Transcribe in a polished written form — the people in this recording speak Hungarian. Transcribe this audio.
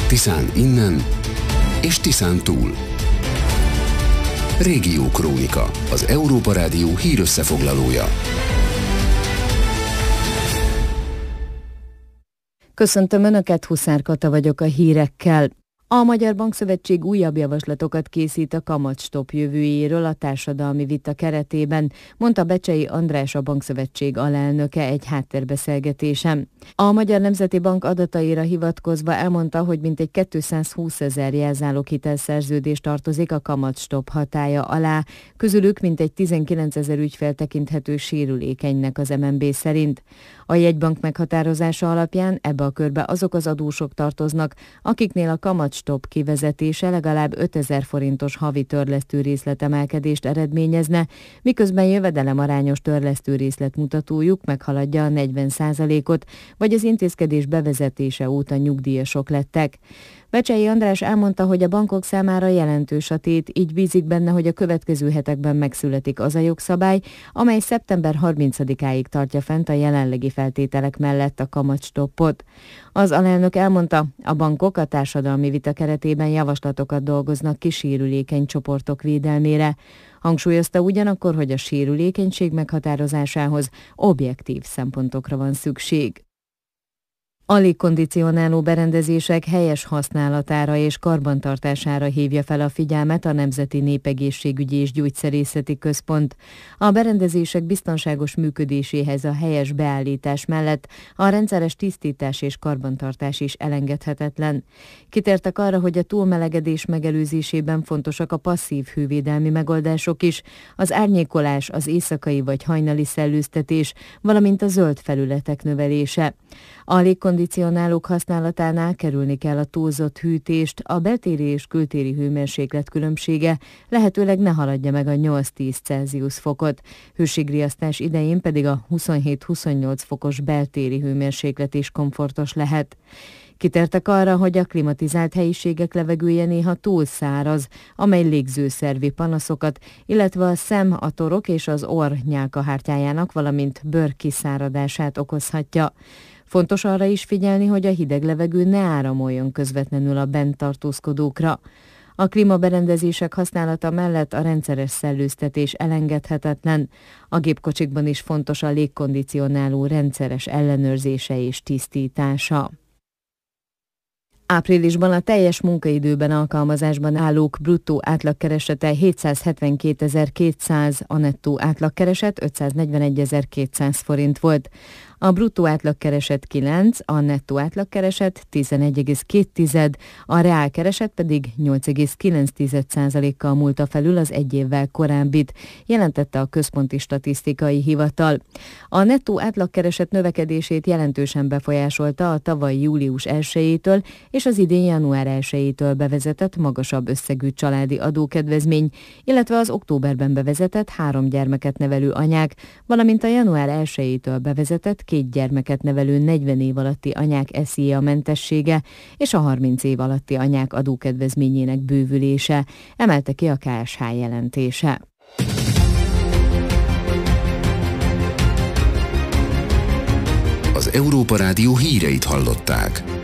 Tiszán innen és Tiszán túl. Régiókrónika, az Európa Rádió hírösszefoglalója. Köszöntöm Önöket, Huszár Kata vagyok a hírekkel. A Magyar Bankszövetség újabb javaslatokat készít a kamatstopp jövőjéről a társadalmi vita keretében, mondta Becsei András, a Bankszövetség alelnöke egy háttérbeszélgetésen. A Magyar Nemzeti Bank adataira hivatkozva elmondta, hogy mintegy 220 000 jelzáloghitelszerződés tartozik a kamatstopp hatálya alá, közülük mintegy 19 000 ügyfél tekinthető sérülékenynek az MNB szerint. A jegybank meghatározása alapján ebbe a körbe azok az adósok tartoznak, akiknél a kamatstopp kivezetése legalább 5000 forintos havi törlesztő részletemelkedést eredményezne, miközben jövedelemarányos törlesztő részletmutatójuk meghaladja a 40%-ot, vagy az intézkedés bevezetése óta nyugdíjasok lettek. Becsei András elmondta, hogy a bankok számára jelentős a tét, így bízik benne, hogy a következő hetekben megszületik az a jogszabály, amely szeptember 30-áig tartja fent a jelenlegi feltételek mellett a kamatstoppot. Az alelnök elmondta, a bankok a társadalmi vita keretében javaslatokat dolgoznak ki sérülékeny csoportok védelmére. Hangsúlyozta ugyanakkor, hogy a sérülékenység meghatározásához objektív szempontokra van szükség. A légkondicionáló berendezések helyes használatára és karbantartására hívja fel a figyelmet a Nemzeti Népegészségügyi és Gyógyszerészeti Központ. A berendezések biztonságos működéséhez a helyes beállítás mellett a rendszeres tisztítás és karbantartás is elengedhetetlen. Kitértek arra, hogy a túlmelegedés megelőzésében fontosak a passzív hővédelmi megoldások is, az árnyékolás, az éjszakai vagy hajnali szellőztetés, valamint a zöld felületek növelése. A légkondicionálók használatánál kerülni kell a túlzott hűtést, a beltéri és kültéri hőmérséklet különbsége lehetőleg ne haladja meg a 8-10 Celsius fokot, hőségriasztás idején pedig a 27-28 fokos beltéri hőmérséklet is komfortos lehet. Kitértek arra, hogy a klimatizált helyiségek levegője néha túl száraz, amely légzőszervi panaszokat, illetve a szem, a torok és az orr nyálkahártyájának, valamint bőr kiszáradását okozhatja. Fontos arra is figyelni, hogy a hideg levegő ne áramoljon közvetlenül a bent tartózkodókra. A klímaberendezések használata mellett a rendszeres szellőztetés elengedhetetlen. A gépkocsikban is fontos a légkondicionáló rendszeres ellenőrzése és tisztítása. Áprilisban a teljes munkaidőben alkalmazásban állók bruttó átlagkeresete 772.200, a nettó átlagkereset 541.200 forint volt. A bruttó átlagkereset 9, a nettó átlagkereset 11,2, a reálkereset pedig 8,9%-kal múlta felül az egy évvel korábbit, jelentette a Központi Statisztikai Hivatal. A nettó átlagkereset növekedését jelentősen befolyásolta a tavaly július 1-től és az idén január 1-től bevezetett magasabb összegű családi adókedvezmény, illetve az októberben bevezetett 3 gyermeket nevelő anyák, valamint a január 1-től bevezetett 2 gyermeket nevelő 40 év alatti anyák SZIA mentessége és a 30 év alatti anyák adókedvezményének bővülése, emelte ki a KSH jelentése. Az Európa Rádió híreit hallották.